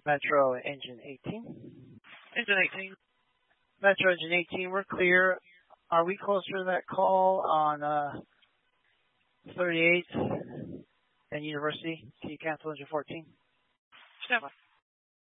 Metro Engine 18. Engine 18. Metro Engine 18, we're clear. Are we closer to that call on 38 and University? Can you cancel engine 14? Stand by.